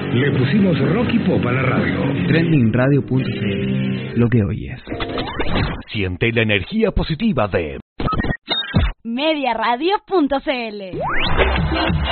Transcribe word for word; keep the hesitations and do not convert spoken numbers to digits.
Le pusimos rock y pop a la radio. trending radio punto c l. Lo que oyes. Siente la energía positiva de media radio punto c l.